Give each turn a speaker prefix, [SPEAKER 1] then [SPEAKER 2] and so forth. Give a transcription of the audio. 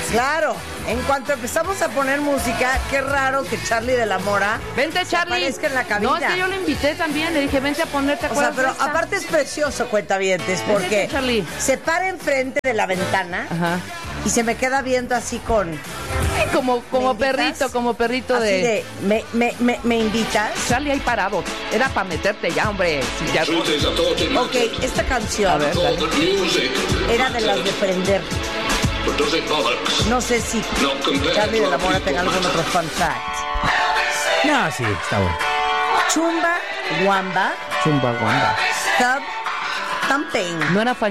[SPEAKER 1] Claro, en cuanto empezamos a poner música, qué raro que Charlie de la Mora
[SPEAKER 2] Vente, Charlie.
[SPEAKER 1] aparezca en la cabina.
[SPEAKER 2] No, es que yo lo invité también. Le dije, vente a ponerte.
[SPEAKER 1] O sea, pero aparte es precioso, cuentavientes, porque
[SPEAKER 2] Vente, Charlie.
[SPEAKER 1] se para enfrente de la ventana
[SPEAKER 2] Ajá.
[SPEAKER 1] y se me queda viendo así con...
[SPEAKER 2] Como
[SPEAKER 1] invitas?
[SPEAKER 2] perrito
[SPEAKER 1] así
[SPEAKER 2] de...
[SPEAKER 1] ¿me invitas?
[SPEAKER 2] Charlie ahí parado. Era para meterte ya, hombre. Si ya...
[SPEAKER 1] Ok, esta canción
[SPEAKER 2] A ver, dale.
[SPEAKER 1] era de las de prender. No sé si Charlie de la Mora tenga algún otro fun fact.
[SPEAKER 3] No, sí, está bueno.
[SPEAKER 1] Chumba, Wamba,
[SPEAKER 2] Chumba guamba.
[SPEAKER 1] Thub, Thumping.
[SPEAKER 2] No era